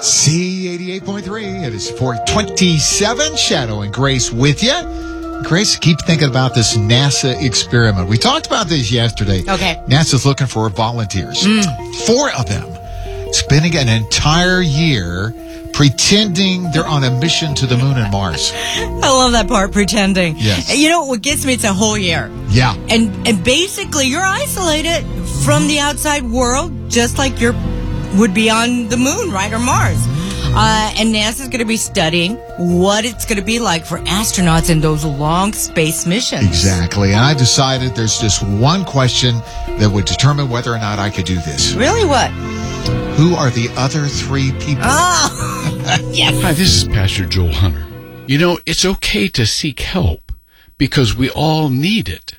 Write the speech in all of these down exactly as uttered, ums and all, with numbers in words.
Z eighty-eight point three. It is four twenty-seven. Shadow and Grace with you. Grace, keep thinking about this NASA experiment. We talked about this yesterday. Okay. NASA's looking for volunteers. Mm. Four of them spending an entire year pretending they're on a mission to the moon and Mars. I love that part, pretending. Yes. You know, what gets me, it's a whole year. Yeah. And and basically, you're isolated from the outside world, just like you would be on the moon, right, or Mars. Uh, and NASA's going to be studying what it's going to be like for astronauts in those long space missions. Exactly. And I decided there's just one question that would determine whether or not I could do this. Really? What? Who are the other three people? Oh, yes. Hi, this is Pastor Joel Hunter. You know, it's okay to seek help because we all need it.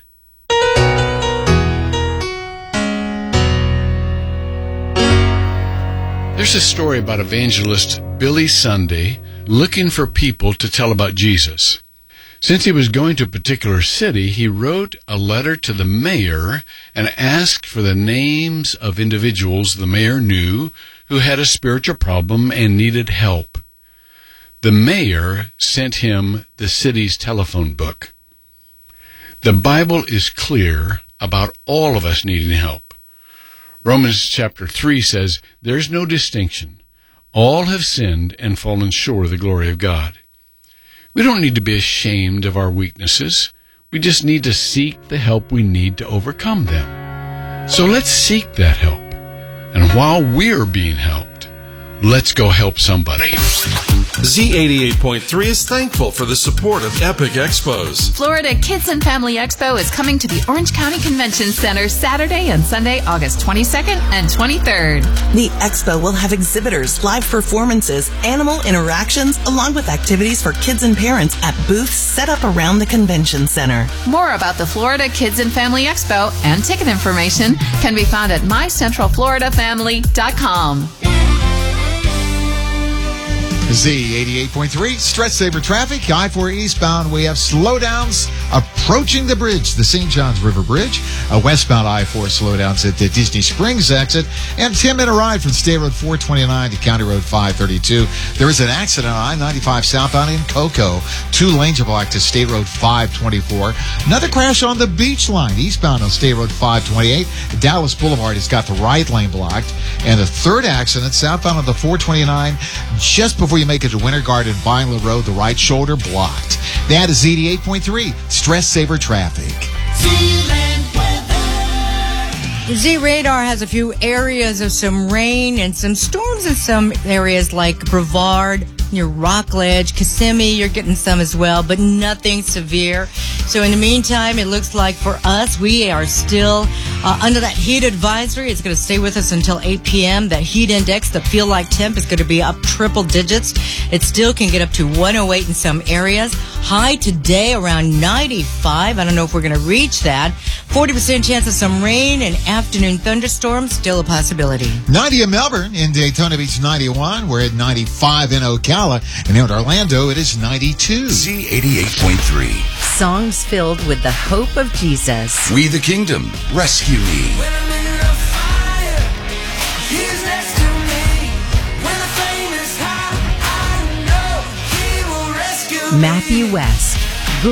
There's a story about evangelist Billy Sunday looking for people to tell about Jesus. Since he was going to a particular city, he wrote a letter to the mayor and asked for the names of individuals the mayor knew who had a spiritual problem and needed help. The mayor sent him the city's telephone book. The Bible is clear about all of us needing help. Romans chapter three says, "There's no distinction. All have sinned and fallen short of the glory of God." We don't need to be ashamed of our weaknesses. We just need to seek the help we need to overcome them. So let's seek that help. And while we're being helped, let's go help somebody. Z eighty-eight point three is thankful for the support of Epic Expos. Florida Kids and Family Expo is coming to the Orange County Convention Center Saturday and Sunday, August twenty-second and twenty-third. The expo will have exhibitors, live performances, animal interactions, along with activities for kids and parents at booths set up around the convention center. More about the Florida Kids and Family Expo and ticket information can be found at my central florida family dot com. Z eighty-eight point three, Stress Saver Traffic, I four eastbound. We have slowdowns approaching the bridge, the Saint Johns River Bridge. A westbound I four slowdowns at the Disney Springs exit. And ten-minute ride from State Road four twenty-nine to County Road five thirty-two. There is an accident on I ninety-five southbound in Cocoa. Two lanes are blocked to State Road five twenty-four. Another crash on the Beach Line, eastbound on State Road five twenty-eight. Dallas Boulevard has got the right lane blocked. And a third accident southbound on the four twenty-nine, just before you make it to Winter Garden, Vineland Road, the right shoulder blocked. That is Z eighty-eight point three, Stress Saver Traffic. Z Radar has a few areas of some rain and some storms in some areas like Brevard, near Rockledge, Kissimmee, you're getting some as well, but nothing severe. So in the meantime, it looks like for us, we are still uh, under that heat advisory. It's going to stay with us until eight p.m. That heat index, the feel like temp, is going to be up triple digits. It still can get up to one oh eight in some areas. High today around ninety-five. I don't know if we're going to reach that. forty percent chance of some rain and afternoon thunderstorms, still a possibility. ninety in Melbourne, in Daytona Beach ninety-one. We're at ninety-five in Ocala. And in Orlando, it is ninety-two. Z eighty-eight point three. Songs filled with the hope of Jesus. We the Kingdom, rescue me. When I'm in the fire, he's next to me. When the flame is high, I know he will rescue me. Matthew West.